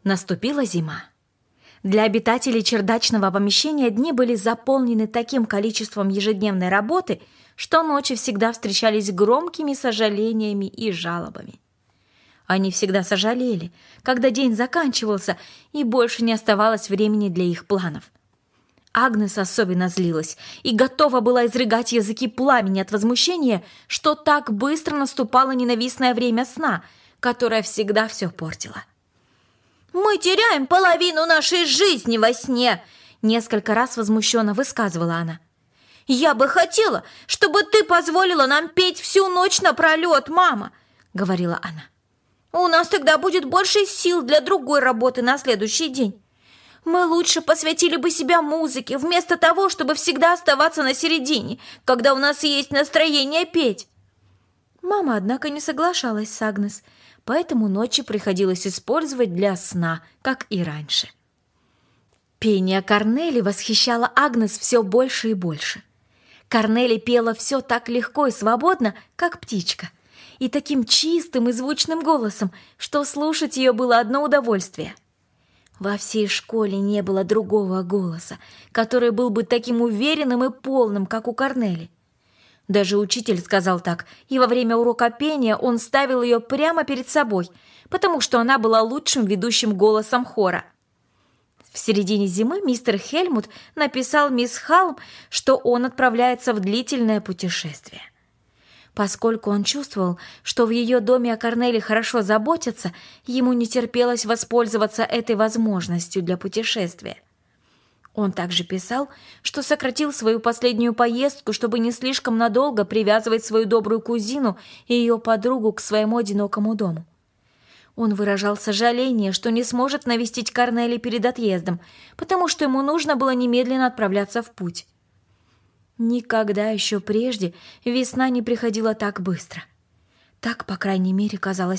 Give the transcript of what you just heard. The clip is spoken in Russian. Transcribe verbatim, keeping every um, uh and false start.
Наступила зима. Для обитателей чердачного помещения дни были заполнены таким количеством ежедневной работы, что ночи всегда встречались громкими сожалениями и жалобами. Они всегда сожалели, когда день заканчивался и больше не оставалось времени для их планов. Агнес особенно злилась и готова была изрыгать языки пламени от возмущения, что так быстро наступало ненавистное время сна, которое всегда все портило. «Мы теряем половину нашей жизни во сне!» Несколько раз возмущенно высказывала она. «Я бы хотела, чтобы ты позволила нам петь всю ночь напролет, мама!» — говорила она. «У нас тогда будет больше сил для другой работы на следующий день. Мы лучше посвятили бы себя музыке, вместо того, чтобы всегда оставаться на середине, когда у нас есть настроение петь». Мама, однако, не соглашалась с Агнес, поэтому ночи приходилось использовать для сна, как и раньше. Пение Корнели восхищало Агнес все больше и больше. Корнели пела все так легко и свободно, как птичка, и таким чистым и звучным голосом, что слушать ее было одно удовольствие. Во всей школе не было другого голоса, который был бы таким уверенным и полным, как у Корнели. Даже учитель сказал так, и во время урока пения он ставил ее прямо перед собой, потому что она была лучшим ведущим голосом хора. В середине зимы мистер Хельмут написал мисс Халм, что он отправляется в длительное путешествие. Поскольку он чувствовал, что в ее доме о Корнели хорошо заботятся, ему не терпелось воспользоваться этой возможностью для путешествия. Он также писал, что сократил свою последнюю поездку, чтобы не слишком надолго привязывать свою добрую кузину и ее подругу к своему одинокому дому. Он выражал сожаление, что не сможет навестить Корнели перед отъездом, потому что ему нужно было немедленно отправляться в путь. Никогда еще прежде весна не приходила так быстро. Так, по крайней мере, казалось